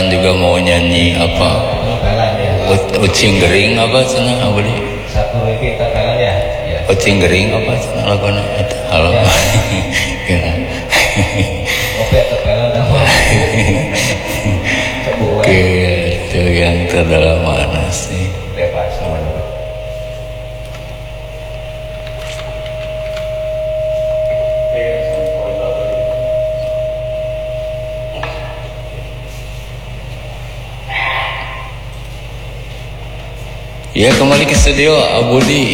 juga mau nyanyi apa? Ucing gering apa cenah abdi? Satu lagi tetelan ya. Ucing gering apa cenah lagona eta? Halo. Oke tetelan apa? Oke, itu yang terdalam mana sih? Bebas sama. Ya, kembali ke studio Abudi.